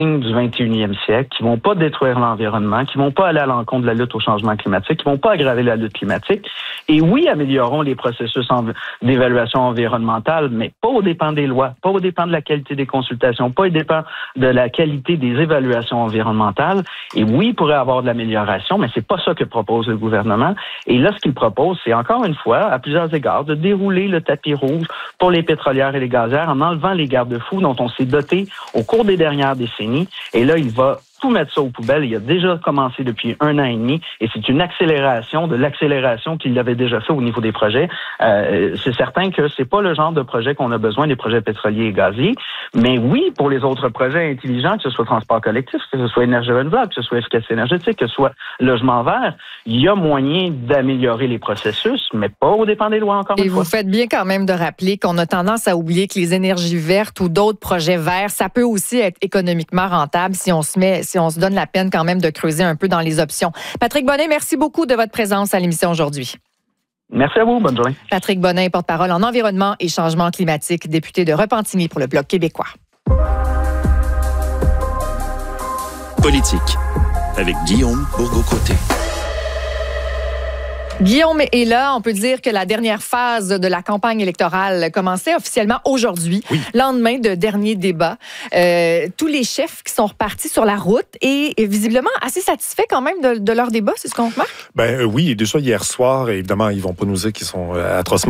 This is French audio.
du 21e siècle, qui vont pas détruire l'environnement, qui vont pas aller à l'encontre de la lutte au changement climatique, qui vont pas aggraver la lutte climatique. Et oui, améliorons les processus d'évaluation environnementale, mais pas aux dépens des lois, pas aux dépens de la qualité des consultations, pas aux dépens de la qualité des évaluations environnementales. Et oui, il pourrait y avoir de l'amélioration, mais c'est pas ça que propose le gouvernement. Et là, ce qu'il propose, c'est encore une fois, à plusieurs égards, de dérouler le tapis rouge pour les pétrolières et les gazières en enlevant les garde-fous dont on s'est doté au cours des dernières décennies. Et là, il va tout mettre ça aux poubelles. Il a déjà commencé depuis 1 an et demi et c'est une accélération de l'accélération qu'il avait déjà fait au niveau des projets. C'est certain que c'est pas le genre de projet qu'on a besoin des projets pétroliers et gaziers, mais oui, pour les autres projets intelligents, que ce soit transport collectif, que ce soit énergie renouvelable, que ce soit efficacité énergétique, que ce soit logement vert, il y a moyen d'améliorer les processus, mais pas au dépens des lois encore une fois. Et vous faites bien quand même de rappeler qu'on a tendance à oublier que les énergies vertes ou d'autres projets verts, ça peut aussi être économiquement rentable si on se donne la peine quand même de creuser un peu dans les options. Patrick Bonnet, merci beaucoup de votre présence à l'émission aujourd'hui. Merci à vous. Bonne journée. Patrick Bonnet, porte-parole en environnement et changement climatique, député de Repentigny pour le Bloc québécois. Politique, avec Guillaume Bourgault-Côté. Guillaume est là. On peut dire que la dernière phase de la campagne électorale commençait officiellement aujourd'hui, lendemain de dernier débat. Tous les chefs qui sont repartis sur la route et visiblement assez satisfaits quand même de leur débat, c'est ce qu'on remarque? Oui, déjà hier soir, évidemment, ils vont pas nous dire qu'ils sont atrocement